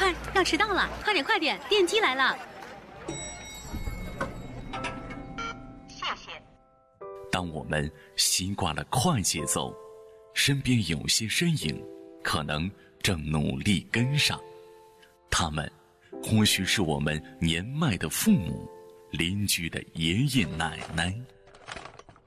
快，要迟到了！快点，快点，电梯来了。 谢谢。 当我们习惯了快节奏，身边有些身影可能正努力跟上，他们或许是我们年迈的父母、邻居的爷爷奶奶。